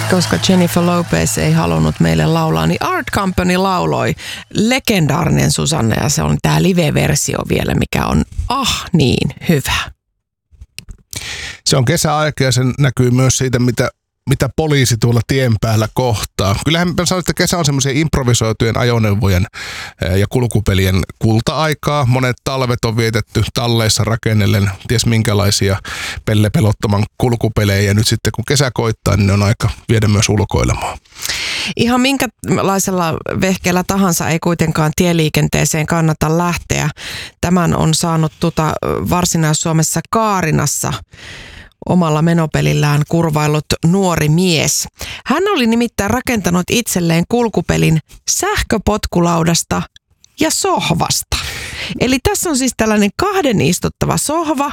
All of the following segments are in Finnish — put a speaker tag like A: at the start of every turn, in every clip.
A: Koska Jennifer Lopez ei halunnut meille laulaa, niin Art Company lauloi legendaarinen Susanne, ja se on tämä live-versio vielä, mikä on niin hyvä.
B: Se on kesäaika ja se näkyy myös siitä, mitä poliisi tuolla tien päällä kohtaa. Kyllähän mä sanoin, että kesä on semmoisia improvisoitujen ajoneuvojen ja kulkupelien kulta-aikaa. Monet talvet on vietetty talleissa rakennellen ties minkälaisia pellepelottoman kulkupelejä. Ja nyt sitten kun kesä koittaa, niin ne on aika viedä myös ulkoilemaan.
A: Ihan minkälaisella vehkeellä tahansa ei kuitenkaan tieliikenteeseen kannata lähteä. Tämän on saanut Varsinais-Suomessa Kaarinassa omalla menopelillään kurvaillut nuori mies. Hän oli nimittäin rakentanut itselleen kulkupelin sähköpotkulaudasta ja sohvasta. Eli tässä on siis tällainen 2 istuttava sohva,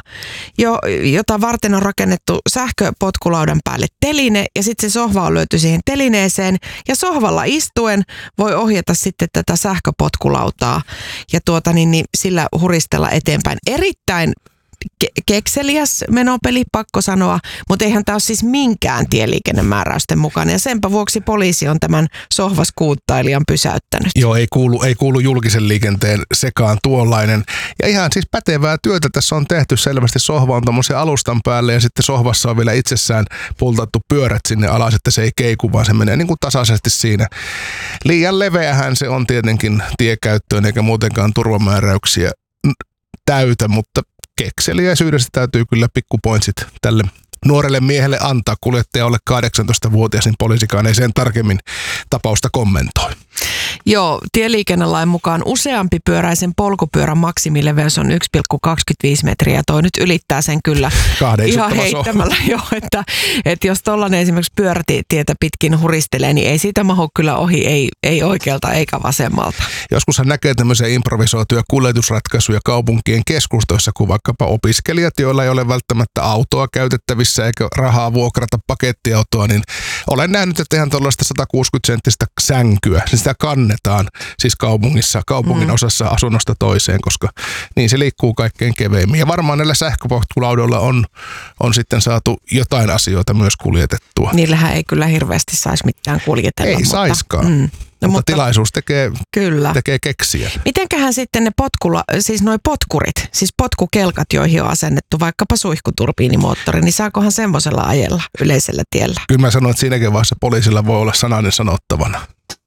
A: jota varten on rakennettu sähköpotkulaudan päälle teline, ja sitten se sohva on löyty siihen telineeseen, ja sohvalla istuen voi ohjata sitten tätä sähköpotkulautaa ja sillä huristella eteenpäin. Erittäin kekseliäs menopeli, pakko sanoa, mutta eihän tämä ole siis minkään tieliikennemääräysten mukana, ja senpä vuoksi poliisi on tämän sohvaskuuttailijan pysäyttänyt.
B: Joo, ei kuulu julkisen liikenteen sekaan tuollainen. Ja ihan siis pätevää työtä tässä on tehty selvästi. Sohva on tommoisen alustan päälle ja sitten sohvassa on vielä itsessään pultattu pyörät sinne alas, että se ei keiku, vaan se menee niin kuin tasaisesti siinä. Liian leveähän se on tietenkin tiekäyttöön eikä muutenkaan turvamääräyksiä täytä, mutta kekseliäisyydestä täytyy kyllä pikkupointsit tälle nuorelle miehelle antaa. Kuljettaja alle 18-vuotias, niin poliisikaan ei sen tarkemmin tapausta kommentoi.
A: Joo, tieliikennelain mukaan useampi pyöräisen polkupyörän maksimileveys on 1,25 metriä, ja toi nyt ylittää sen kyllä ihan heittämällä. Joo, että jos tollainen esimerkiksi pyörätietä pitkin huristelee, niin ei siitä mahu kyllä ohi, ei oikealta eikä vasemmalta.
B: Joskushan näkee tämmöisiä improvisoituja kuljetusratkaisuja kaupunkien keskustoissa, kuin vaikkapa opiskelijat, joilla ei ole välttämättä autoa käytettävissä eikä rahaa vuokrata pakettiautoa, niin olen nähnyt, että ihan tuollaista 160-senttistä sänkyä, niin sitä kannetaan siis kaupungin osassa asunnosta toiseen, koska niin se liikkuu kaikkein keveimmin. Ja varmaan näillä sähköpotkulaudoilla on sitten saatu jotain asioita myös kuljetettua.
A: Niillähän ei kyllä hirveästi saisi mitään kuljetella.
B: Ei saiskaan. Mutta tilaisuus tekee keksiä.
A: Mitenköhän sitten ne noi potkurit, siis potkukelkat, joihin on asennettu vaikkapa suihkuturbiinimoottori, niin saakohan semmoisella ajella yleisellä tiellä?
B: Kyllä mä sanon, että siinäkin vaiheessa poliisilla voi olla sananen sanottavana.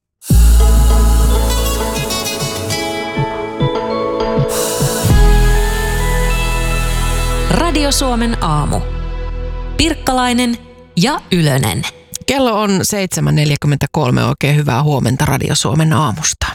C: Radio Suomen aamu. Pirkkalainen ja Ylönen.
A: Kello on 7.43. Oikein hyvää huomenta Radio Suomen aamusta.